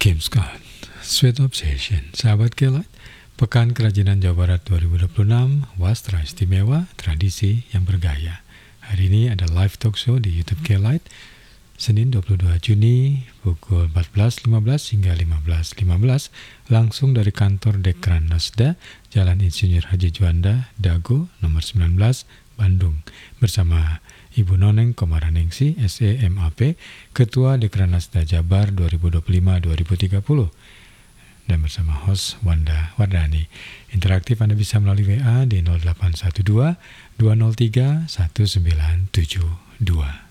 Kim Scott, Sweet Obsession. Sahabat Kelight, Pekan Kerajinan Jawa Barat 2026, Wastra Istimewa, Tradisi yang Bergaya. Hari ini ada live talk show di YouTube Kelight, Senin 22 Juni pukul 14.15 hingga 15.15, langsung dari kantor Dekran Nasda, Jalan Insinyur Haji Juanda, Dago, nomor 19, Bandung, bersama Ibu Noneng Komaraningsi, SEMAP, Ketua Dekran Nasda Jabar 2025-2030, dan bersama host Wanda Wardani. Interaktif Anda bisa melalui WA di 0812 203 1972.